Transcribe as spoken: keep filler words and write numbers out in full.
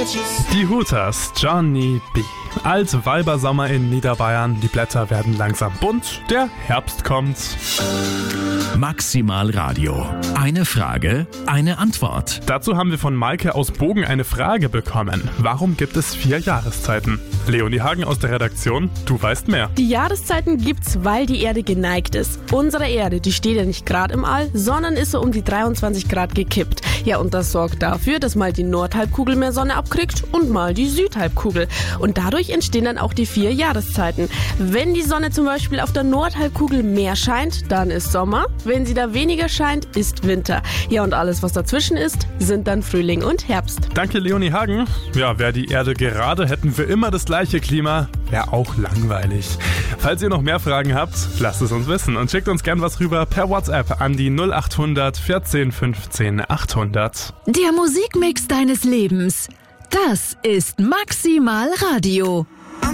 Die Hooters, Johnny B. Alt Weibersommer in Niederbayern, die Blätter werden langsam bunt, der Herbst kommt. Maximal Radio. Eine Frage, eine Antwort. Dazu haben wir von Maike aus Bogen eine Frage bekommen. Warum gibt es vier Jahreszeiten? Leonie Hagen aus der Redaktion, du weißt mehr. Die Jahreszeiten gibt's, weil die Erde geneigt ist. Unsere Erde, die steht ja nicht gerade im All, sondern ist so um die dreiundzwanzig Grad gekippt. Ja, und das sorgt dafür, dass mal die Nordhalbkugel mehr Sonne abkriegt und mal die Südhalbkugel. Und dadurch entstehen dann auch die vier Jahreszeiten. Wenn die Sonne zum Beispiel auf der Nordhalbkugel mehr scheint, dann ist Sommer. Wenn sie da weniger scheint, ist Winter. Ja, und alles, was dazwischen ist, sind dann Frühling und Herbst. Danke, Leonie Hagen. Ja, wäre die Erde gerade, hätten wir immer das gleiche Klima, wäre auch langweilig. Falls ihr noch mehr Fragen habt, lasst es uns wissen und schickt uns gern was rüber per WhatsApp an die null acht hundert vierzehn fünfzehn achthundert. Der Musikmix deines Lebens. Das ist Maximal Radio.